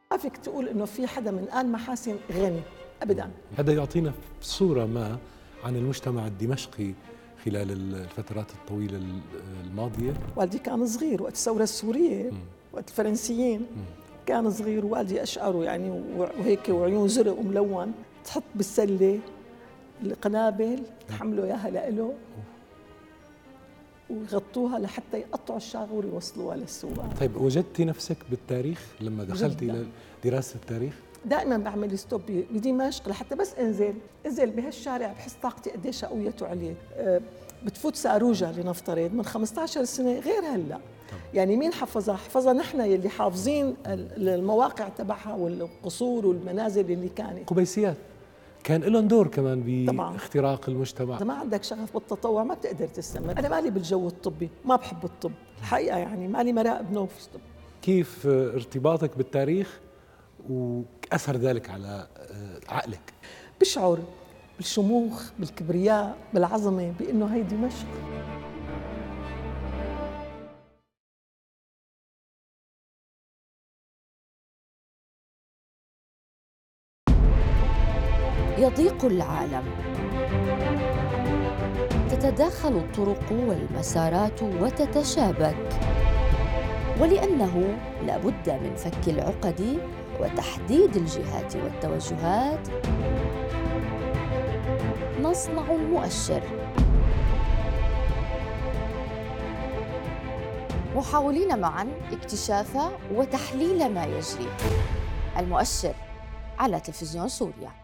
ما فيك تقول إنه في حدا من آل محاسن غني أبداً. هذا يعطينا صورة ما عن المجتمع الدمشقي خلال الفترات الطويلة الماضية. والدي كان صغير وقت الثورة السورية، وقت الفرنسيين كان صغير، والدي أشعره يعني وهيك وعيون زرق وملون، تحط بالسلة القنابل تحملوا إياها لإله ويغطوها لحتى يقطعوا الشاغور ويوصلوها للسواق. طيب وجدتي نفسك بالتاريخ لما دخلتي إلى دراسة التاريخ؟ دائما بعمل ستوب بدمشق لحتى بس انزل بهالشارع بحس طاقتي قديش قويت وعليت. بتفوت ساروجة لنفترض من 15 سنة غير هلا. يعني مين حفظها نحن يلي حافظين المواقع تبعها والقصور والمنازل اللي كانت. قبيسيات كان لهم دور كمان باختراق المجتمع. إذا ما عندك شغف بالتطوع ما بتقدر تستمر. أنا مالي بالجو الطبي، ما بحب الطب الحقيقة، يعني مالي مراقب نوم في الطب. كيف ارتباطك بالتاريخ وأثر ذلك على عقلك؟ بشعر بالشموخ، بالكبرياء، بالعظمة، بأنه هي دمشق. يضيق العالم، تتداخل الطرق والمسارات وتتشابك، ولأنه لا بد من فك العقد وتحديد الجهات والتوجهات نصنع المؤشر، محاولين معا اكتشاف وتحليل ما يجري. المؤشر على تلفزيون سوريا.